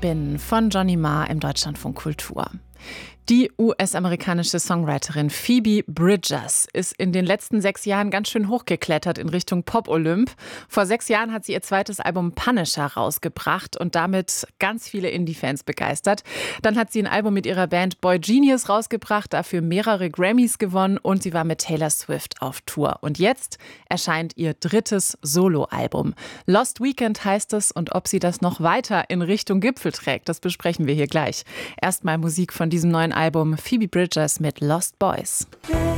bin von Johnny Marr im Deutschlandfunk Kultur. Die US-amerikanische Songwriterin Phoebe Bridgers ist in den letzten 6 Jahren ganz schön hochgeklettert in Richtung Pop-Olymp. Vor 6 Jahren hat sie ihr zweites Album Punisher rausgebracht und damit ganz viele Indie-Fans begeistert. Dann hat sie ein Album mit ihrer Band Boy Genius rausgebracht, dafür mehrere Grammys gewonnen und sie war mit Taylor Swift auf Tour. Und jetzt erscheint ihr 3. Soloalbum. Lost Weekend heißt es, und ob sie das noch weiter in Richtung Gipfel trägt, das besprechen wir hier gleich. Erstmal Musik von diesem neuen Album Phoebe Bridgers mit Lost Boys.